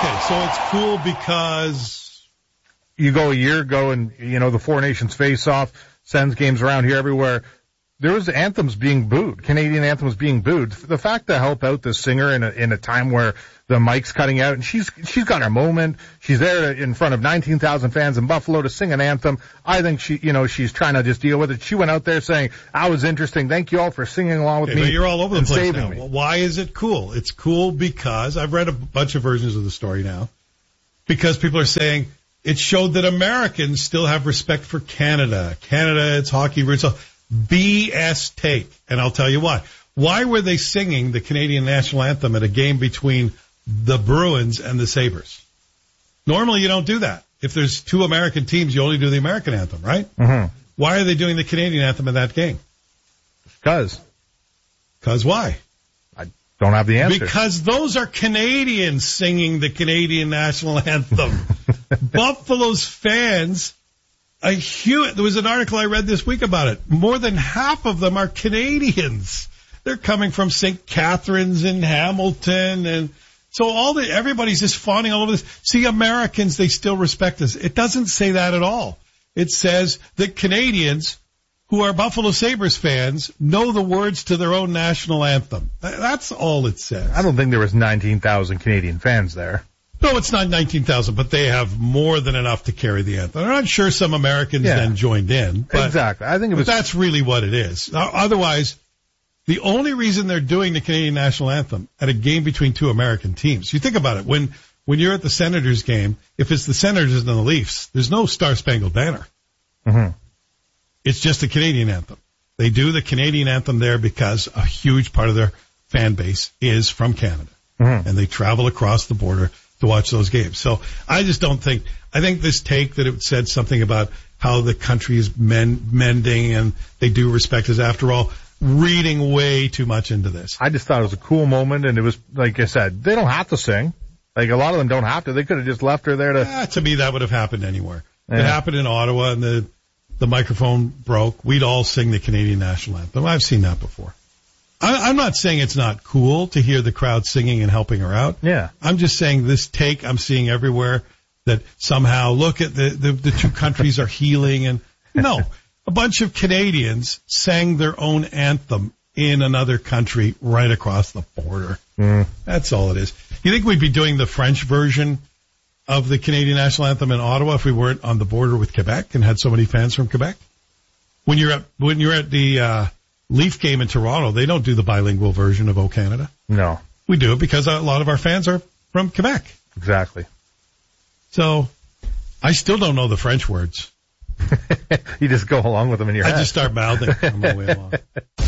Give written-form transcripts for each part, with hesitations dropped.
Okay, so it's cool because you go a year ago and, the Four Nations face-off, sends games around here everywhere. There was anthems being booed, Canadian anthems being booed. The fact to help out this singer in a time where the mic's cutting out and she's got her moment. She's there in front of 19,000 fans in Buffalo to sing an anthem. I think she's trying to just deal with it. She went out there saying, "I was interesting. Thank you all for singing along with me." But you're all over the place now. Me. Well, why is it cool? It's cool because I've read a bunch of versions of the story now. Because people are saying it showed that Americans still have respect for Canada. Canada, its hockey roots. BS take. And I'll tell you why. Why were they singing the Canadian national anthem at a game between the Bruins and the Sabres? Normally you don't do that. If there's two American teams, you only do the American anthem, right? Mm-hmm. Why are they doing the Canadian anthem in that game? Because why? I don't have the answer. Because those are Canadians singing the Canadian national anthem. Buffalo's fans, there was an article I read this week about it. More than half of them are Canadians. They're coming from St. Catharines and Hamilton, and so everybody's just fawning all over this. See, Americans, they still respect us. It doesn't say that at all. It says that Canadians who are Buffalo Sabres fans know the words to their own national anthem. That's all it says. I don't think there was 19,000 Canadian fans there. No, it's not 19,000, but they have more than enough to carry the anthem. I'm not sure some Americans then joined in. But, exactly. I think it was. But that's really what it is. Otherwise, the only reason they're doing the Canadian national anthem at a game between two American teams, you think about it, when you're at the Senators game, if it's the Senators and the Leafs, there's no Star-Spangled Banner. Mm-hmm. It's just the Canadian anthem. They do the Canadian anthem there because a huge part of their fan base is from Canada. Mm-hmm. And they travel across the border to watch those games. So I just don't think, I think this take that it said something about how the country is mending and they do respect us, after all, reading way too much into this. I just thought it was a cool moment, and it was, like I said, they don't have to sing. Like, a lot of them don't have to. They could have just left her there to... To me, that would have happened anywhere. Yeah. It happened in Ottawa, and the microphone broke. We'd all sing the Canadian national anthem. I've seen that before. I'm not saying it's not cool to hear the crowd singing and helping her out. Yeah. I'm just saying this take I'm seeing everywhere that somehow, look at the two countries are healing, and no. A bunch of Canadians sang their own anthem in another country right across the border. Mm. That's all it is. You think we'd be doing the French version of the Canadian national anthem in Ottawa if we weren't on the border with Quebec and had so many fans from Quebec? When you're at the Leaf game in Toronto, they don't do the bilingual version of O Canada. No. We do it because a lot of our fans are from Quebec. Exactly. So I still don't know the French words. You just go along with them in your head. I just start mouthing on my way along.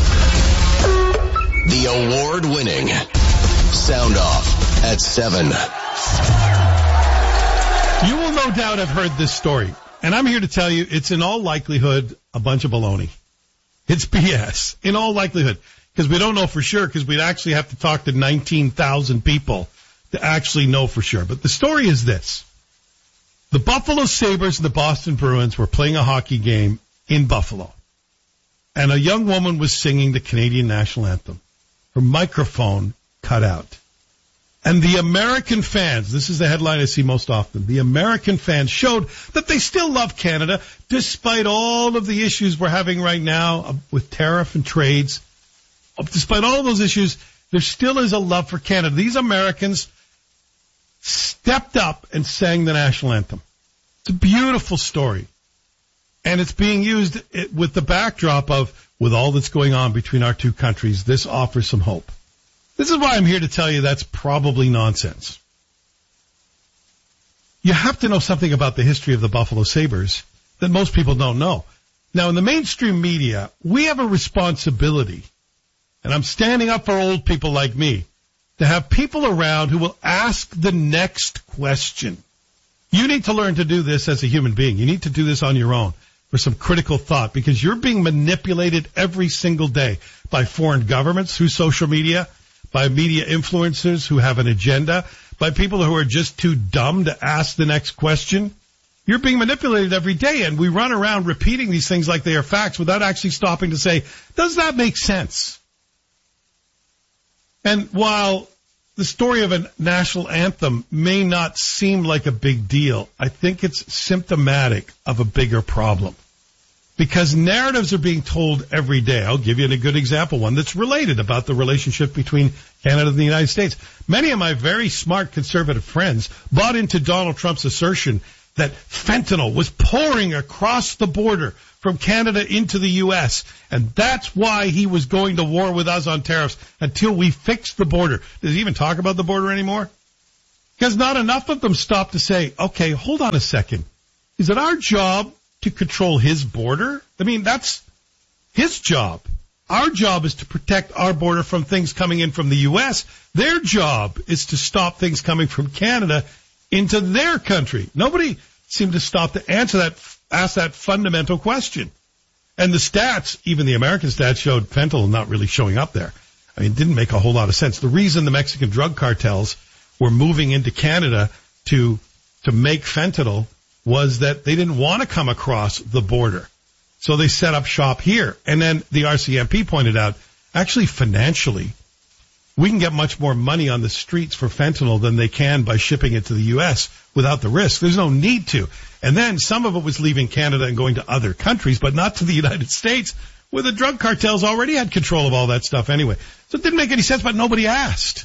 The award-winning Sound Off at 7. You will no doubt have heard this story, and I'm here to tell you it's in all likelihood a bunch of baloney. It's BS, in all likelihood, because we don't know for sure, because we'd actually have to talk to 19,000 people to actually know for sure. But the story is this. The Buffalo Sabres and the Boston Bruins were playing a hockey game in Buffalo, and a young woman was singing the Canadian national anthem. Her microphone cut out. And the American fans, this is the headline I see most often, the American fans showed that they still love Canada despite all of the issues we're having right now with tariff and trades. Despite all of those issues, there still is a love for Canada. These Americans stepped up and sang the national anthem. It's a beautiful story. And it's being used with the backdrop of, with all that's going on between our two countries, this offers some hope. This is why I'm here to tell you that's probably nonsense. You have to know something about the history of the Buffalo Sabres that most people don't know. Now, in the mainstream media, we have a responsibility, and I'm standing up for old people like me, to have people around who will ask the next question. You need to learn to do this as a human being. You need to do this on your own for some critical thought, because you're being manipulated every single day by foreign governments through social media, by media influencers who have an agenda, by people who are just too dumb to ask the next question. You're being manipulated every day, and we run around repeating these things like they are facts without actually stopping to say, does that make sense? And while the story of a national anthem may not seem like a big deal, I think it's symptomatic of a bigger problem. Because narratives are being told every day. I'll give you a good example, one that's related about the relationship between Canada and the United States. Many of my very smart conservative friends bought into Donald Trump's assertion that fentanyl was pouring across the border from Canada into the U.S., and that's why he was going to war with us on tariffs until we fixed the border. Does he even talk about the border anymore? Because not enough of them stopped to say, okay, hold on a second. Is it our job to control his border? I mean, that's his job. Our job is to protect our border from things coming in from the U.S. Their job is to stop things coming from Canada into their country. Nobody seemed to stop to ask that fundamental question. And the stats, even the American stats, showed fentanyl not really showing up there. I mean, it didn't make a whole lot of sense. The reason the Mexican drug cartels were moving into Canada to make fentanyl was that they didn't want to come across the border. So they set up shop here. And then the RCMP pointed out, actually financially, we can get much more money on the streets for fentanyl than they can by shipping it to the U.S. without the risk. There's no need to. And then some of it was leaving Canada and going to other countries, but not to the United States, where the drug cartels already had control of all that stuff anyway. So it didn't make any sense, but nobody asked.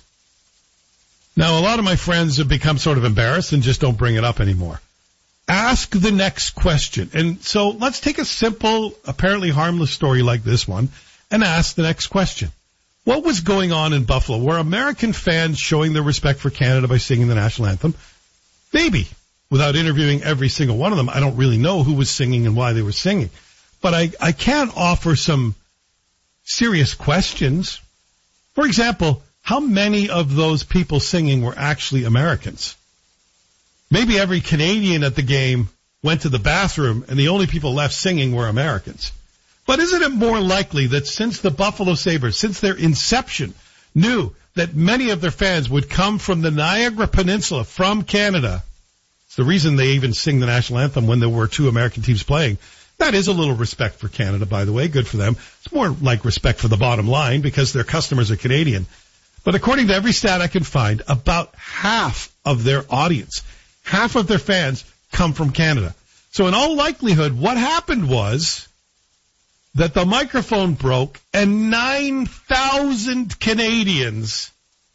Now, a lot of my friends have become sort of embarrassed and just don't bring it up anymore. Ask the next question. And so let's take a simple, apparently harmless story like this one and ask the next question. What was going on in Buffalo? Were American fans showing their respect for Canada by singing the national anthem? Maybe. Without interviewing every single one of them, I don't really know who was singing and why they were singing. But I can offer some serious questions. For example, how many of those people singing were actually Americans? Maybe every Canadian at the game went to the bathroom and the only people left singing were Americans. But isn't it more likely that since the Buffalo Sabres, since their inception, knew that many of their fans would come from the Niagara Peninsula, from Canada, it's the reason they even sing the national anthem when there were two American teams playing. That is a little respect for Canada, by the way. Good for them. It's more like respect for the bottom line because their customers are Canadian. But according to every stat I can find, about half of their audience, half of their fans come from Canada. So in all likelihood, what happened was that the microphone broke and 9,000 Canadians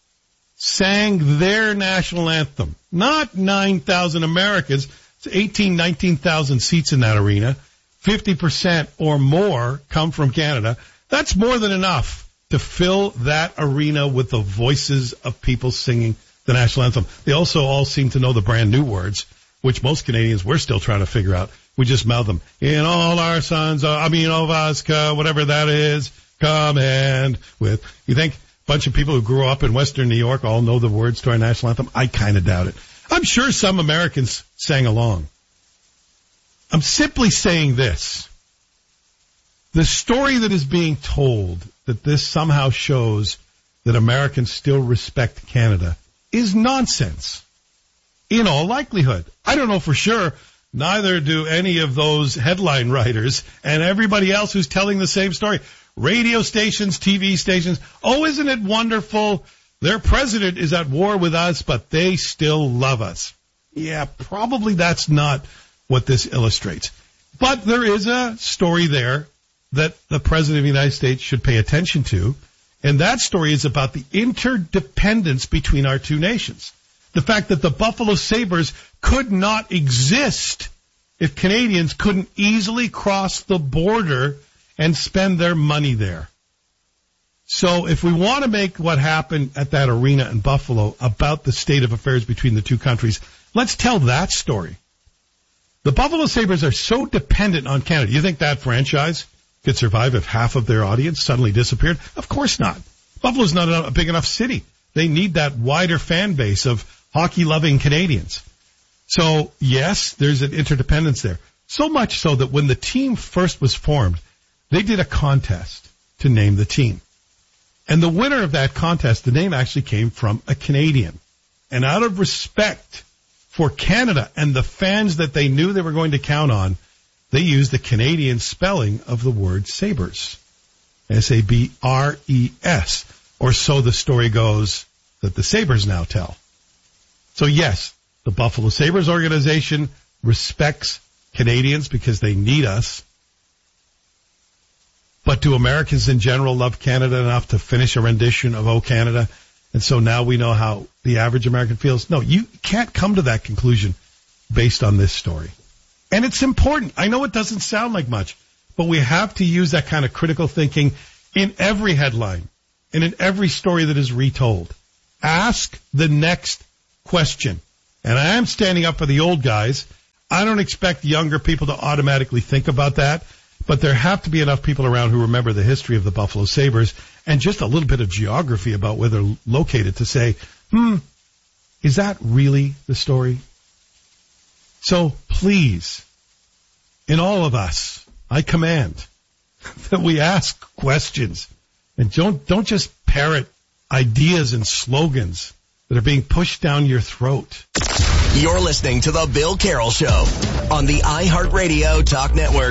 sang their national anthem. Not 9,000 Americans. It's 18, 19,000 seats in that arena. 50% or more come from Canada. That's more than enough to fill that arena with the voices of people singing the national anthem. They also all seem to know the brand new words, which most Canadians we're still trying to figure out. We just mouth them. In all our sons, of us, whatever that is, come and with. You think a bunch of people who grew up in Western New York all know the words to our national anthem? I kind of doubt it. I'm sure some Americans sang along. I'm simply saying this. The story that is being told that this somehow shows that Americans still respect Canada is nonsense. In all likelihood. I don't know for sure. Neither do any of those headline writers and everybody else who's telling the same story. Radio stations, TV stations. Oh, isn't it wonderful? Their president is at war with us, but they still love us. Yeah, probably that's not what this illustrates. But there is a story there that the president of the United States should pay attention to, and that story is about the interdependence between our two nations. The fact that the Buffalo Sabres could not exist if Canadians couldn't easily cross the border and spend their money there. So if we want to make what happened at that arena in Buffalo about the state of affairs between the two countries, let's tell that story. The Buffalo Sabres are so dependent on Canada. You think that franchise could survive if half of their audience suddenly disappeared? Of course not. Buffalo's not a big enough city. They need that wider fan base of hockey-loving Canadians. So, yes, there's an interdependence there. So much so that when the team first was formed, they did a contest to name the team. And the winner of that contest, the name actually came from a Canadian. And out of respect for Canada and the fans that they knew they were going to count on, they used the Canadian spelling of the word Sabres. S-A-B-R-E-S. Or so the story goes that the Sabres now tell. So yes, the Buffalo Sabres organization respects Canadians because they need us. But do Americans in general love Canada enough to finish a rendition of O Canada? And so now we know how the average American feels? No, you can't come to that conclusion based on this story. And it's important. I know it doesn't sound like much, but we have to use that kind of critical thinking in every headline and in every story that is retold. Ask the next question. And I am standing up for the old guys. I don't expect younger people to automatically think about that, but there have to be enough people around who remember the history of the Buffalo Sabres and just a little bit of geography about where they're located to say, is that really the story? So please, in all of us, I command that we ask questions and don't just parrot ideas and slogans that are being pushed down your throat. You're listening to The Bill Carroll Show on the iHeartRadio Talk Network.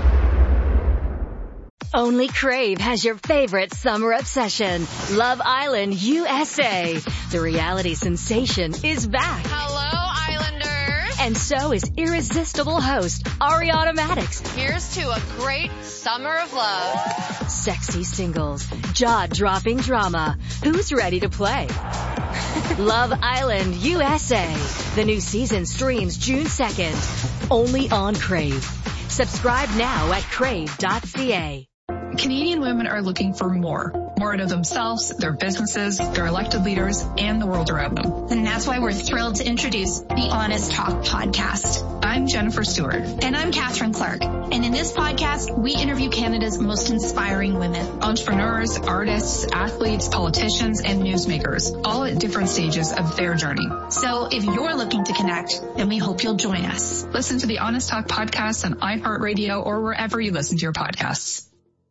Only Crave has your favorite summer obsession, Love Island USA. The reality sensation is back. Hello, Islanders. And so is irresistible host Ariana Maddox. Here's to a great summer of love. Sexy singles, jaw-dropping drama. Who's ready to play? Love Island USA. The new season streams June 2nd. Only on Crave. Subscribe now at crave.ca. Canadian women are looking for more out of themselves, their businesses, their elected leaders, and the world around them. And that's why we're thrilled to introduce the Honest Talk podcast. I'm Jennifer Stewart. And I'm Catherine Clark. And in this podcast, we interview Canada's most inspiring women. Entrepreneurs, artists, athletes, politicians, and newsmakers, all at different stages of their journey. So if you're looking to connect, then we hope you'll join us. Listen to the Honest Talk podcast on iHeartRadio or wherever you listen to your podcasts.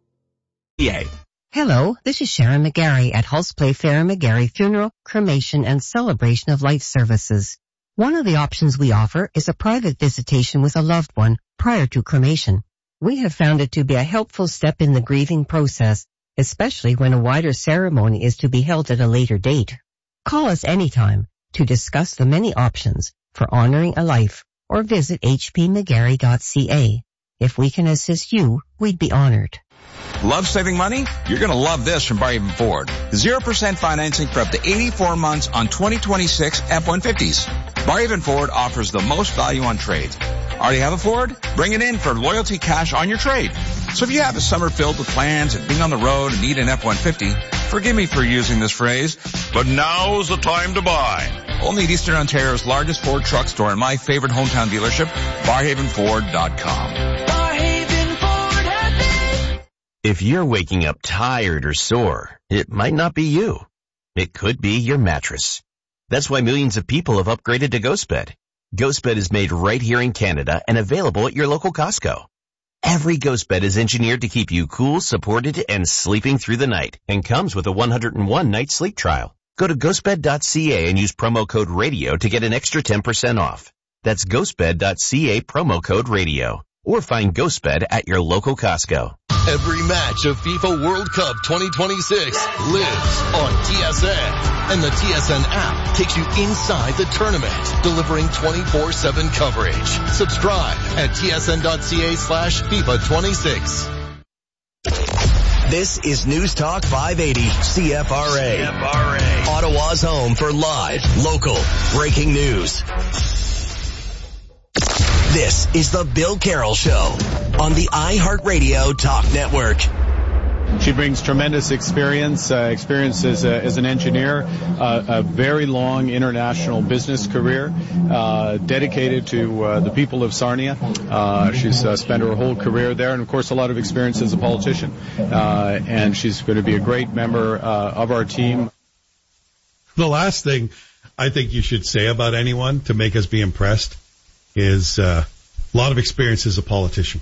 Hello, this is Sharon McGarry at Hulse Playfair McGarry Funeral, Cremation, and Celebration of Life Services. One of the options we offer is a private visitation with a loved one prior to cremation. We have found it to be a helpful step in the grieving process, especially when a wider ceremony is to be held at a later date. Call us anytime to discuss the many options for honoring a life or visit hpmcgarry.ca. If we can assist you, we'd be honored. Love saving money? You're going to love this from Barhaven Ford. 0% financing for up to 84 months on 2026 F-150s. Barhaven Ford offers the most value on trades. Already have a Ford? Bring it in for loyalty cash on your trade. So if you have a summer filled with plans and being on the road and need an F-150, forgive me for using this phrase, but now's the time to buy. Only at Eastern Ontario's largest Ford truck store and my favorite hometown dealership, BarhavenFord.com. If you're waking up tired or sore, it might not be you. It could be your mattress. That's why millions of people have upgraded to GhostBed. GhostBed is made right here in Canada and available at your local Costco. Every GhostBed is engineered to keep you cool, supported, and sleeping through the night, and comes with a 101-night sleep trial. Go to ghostbed.ca and use promo code RADIO to get an extra 10% off. That's ghostbed.ca promo code RADIO. Or find GhostBed at your local Costco. Every match of FIFA World Cup 2026 lives on TSN. And the TSN app takes you inside the tournament, delivering 24/7 coverage. Subscribe at tsn.ca/FIFA26. This is News Talk 580 CFRA. Ottawa's home for live, local, breaking news. This is the Bill Carroll Show on the iHeartRadio Talk Network. She brings tremendous experience as an engineer, a very long international business career, dedicated to the people of Sarnia. She's spent her whole career there, and of course a lot of experience as a politician. And she's going to be a great member of our team. The last thing I think you should say about anyone to make us be impressed is a lot of experience as a politician.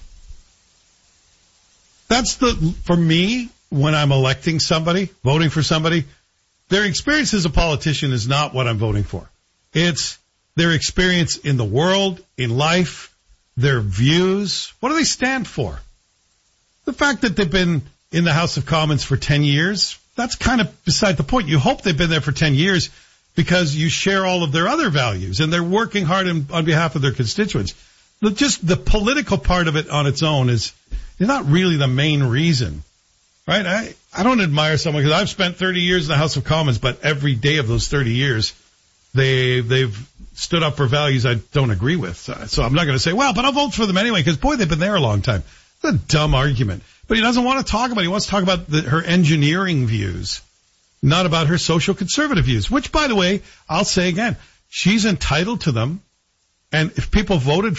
That's for me, when I'm electing somebody, voting for somebody, their experience as a politician is not what I'm voting for. It's their experience in the world, in life, their views. What do they stand for? The fact that they've been in the House of Commons for 10 years, that's kind of beside the point. You hope they've been there for 10 years because you share all of their other values and they're working hard on behalf of their constituents. But just the political part of it on its own is not really the main reason, right? I don't admire someone because I've spent 30 years in the House of Commons, but every day of those 30 years, they've stood up for values I don't agree with. So I'm not going to say, well, but I'll vote for them anyway because, boy, they've been there a long time. That's a dumb argument. But he doesn't want to talk about it. He wants to talk about her engineering views, not about her social conservative views, which, by the way, I'll say again, she's entitled to them. And if people voted